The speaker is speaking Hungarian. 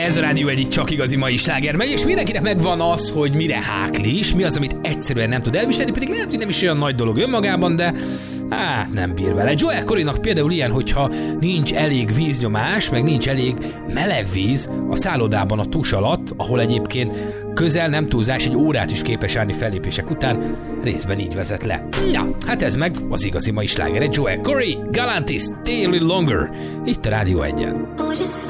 Ez a Rádió egy csak igazi mai sláger megy, és mindenkinek megvan az, hogy mire háklis, mi az, amit egyszerűen nem tud elviselni, pedig lehet, hogy nem is olyan nagy dolog önmagában, de nem bír vele. Joel Corrynak például ilyen, hogyha nincs elég víznyomás, meg nincs elég meleg víz a szállodában a tus alatt, ahol egyébként közel nem túlzás, egy órát is képes állni fellépések után, részben így vezet le. Ja, hát ez meg az igazi mai sláger. Joel Corry, Galantis, Stay a Little Longer, itt a Rádió 1-en.